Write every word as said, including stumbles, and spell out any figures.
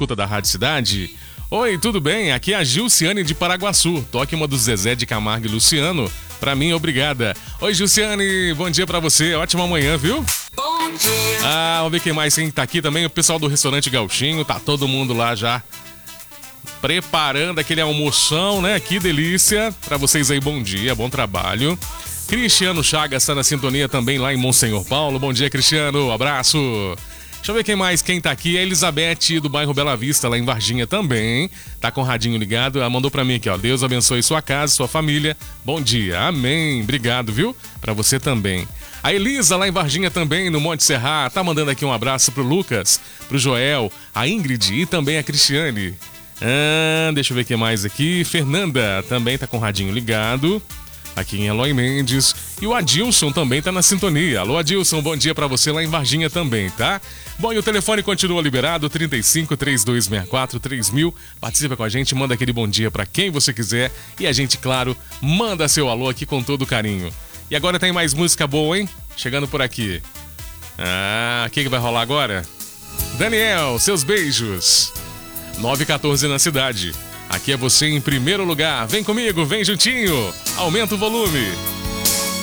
escuta da Rádio Cidade. Oi, tudo bem? Aqui é a Gilciane de Paraguaçu. Toque uma do Zezé de Camargo e Luciano. Pra mim, obrigada. Oi, Gilciane, bom dia pra você. Ótima manhã, viu? Bom dia. Ah, vamos ver quem mais quem tá aqui também. O pessoal do Restaurante Gauchinho. Tá todo mundo lá já preparando aquele almoção, né? Que delícia. Pra vocês aí, bom dia, bom trabalho. Cristiano Chagas tá na sintonia também lá em Monsenhor Paulo. Bom dia, Cristiano. Abraço. Deixa eu ver quem mais, quem tá aqui. A Elizabeth do bairro Bela Vista, lá em Varginha também. Tá com o radinho ligado. Ela mandou pra mim aqui, ó. Deus abençoe sua casa, sua família. Bom dia. Amém. Obrigado, viu? Pra você também. A Elisa, lá em Varginha também, no Monte Serra, tá mandando aqui um abraço pro Lucas, pro Joel, a Ingrid e também a Cristiane. Ah, deixa eu ver quem mais aqui. Fernanda também tá com o radinho ligado. Aqui em Eloy Mendes. E o Adilson também tá na sintonia. Alô, Adilson, bom dia pra você lá em Varginha também, tá? Bom, e o telefone continua liberado, trinta e cinco, trinta e dois sessenta e quatro, três mil. Participa com a gente, manda aquele bom dia pra quem você quiser. E a gente, claro, manda seu alô aqui com todo carinho. E agora tem mais música boa, hein? Chegando por aqui. Ah, o que, que vai rolar agora? Daniel, seus beijos. nove e quatorze na cidade. Aqui é você em primeiro lugar. Vem comigo, vem juntinho. Aumenta o volume.